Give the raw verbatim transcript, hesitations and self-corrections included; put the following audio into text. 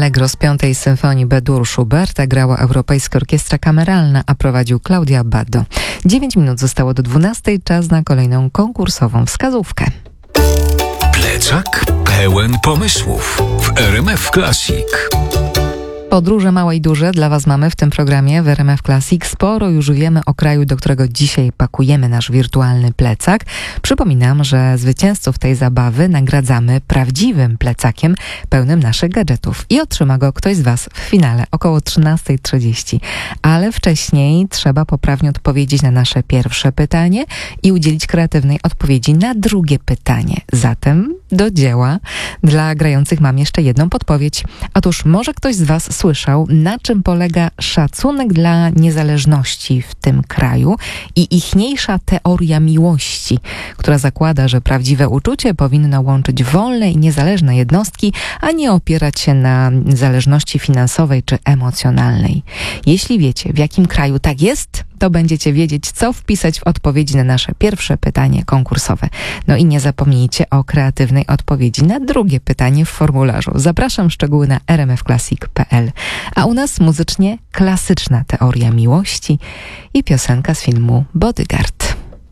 Allegro z piątej symfonii B-dur Schuberta grała Europejska Orkiestra Kameralna, a prowadził Claudio Abbado. Dziewięć minut zostało do dwunastej, czas na kolejną konkursową wskazówkę. Plecak pełen pomysłów w R M F Classic. Podróże małe i duże dla Was mamy w tym programie w R M F Classic. Sporo już wiemy o kraju, do którego dzisiaj pakujemy nasz wirtualny plecak. Przypominam, że zwycięzców tej zabawy nagradzamy prawdziwym plecakiem pełnym naszych gadżetów. I otrzyma go ktoś z Was w finale około trzynasta trzydzieści. Ale wcześniej trzeba poprawnie odpowiedzieć na nasze pierwsze pytanie i udzielić kreatywnej odpowiedzi na drugie pytanie. Zatem do dzieła. Dla grających mam jeszcze jedną podpowiedź. Otóż może ktoś z Was słyszał, na czym polega szacunek dla niezależności w tym kraju i ichniejsza teoria miłości, która zakłada, że prawdziwe uczucie powinno łączyć wolne i niezależne jednostki, a nie opierać się na zależności finansowej czy emocjonalnej. Jeśli wiecie, w jakim kraju tak jest, to będziecie wiedzieć, co wpisać w odpowiedzi na nasze pierwsze pytanie konkursowe. No i nie zapomnijcie o kreatywnej odpowiedzi na drugie pytanie w formularzu. Zapraszam, szczegóły na r m f classic kropka p l. A u nas muzycznie klasyczna teoria miłości i piosenka z filmu Bodyguard.